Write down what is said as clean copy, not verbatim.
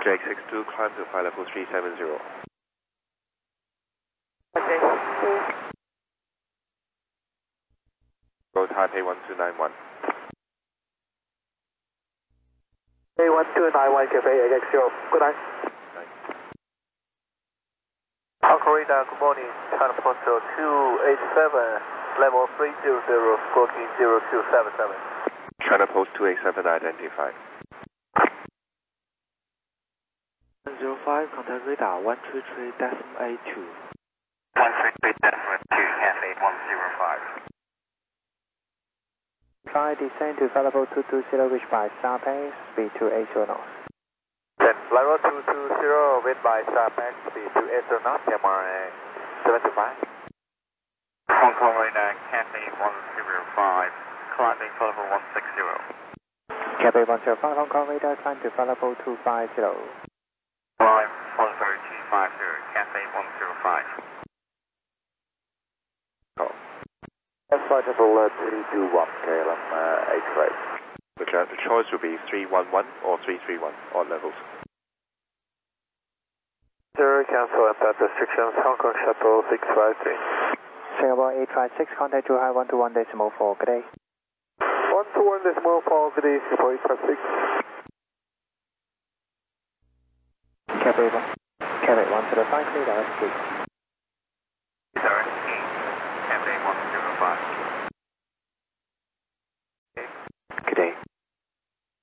JX62, climb to flight level 370. Okay. Go Taipei 1291. Taipei 1291, Cafe AX0. Good night. Hong Radar, good morning. China Postal 287, level 300, squawking 0277. China Post 287 identified. 05, contact radar 133.82. 133.2, Cafe 105. Try descend to flight level 220, reach by Saipan, speed 280 knots. Then flight level 220, wind by Saipan, speed 280 knots, MRA 725. Hong Kong Radar, Cafe 105, climbing flight level 160. Cafe 105, Hong Kong radar, climb to flight level 250. Climb flight level 250, Cafe 105. Flight level 321, KLM 88. The choice will be 311 or 331 on levels. Sir, cancel and set restrictions, Hong Kong Shuttle 653. Singapore 856, contact to high 121.4, good day. 121.4, good day, Singapore 856. Cafe 105, radar, speed.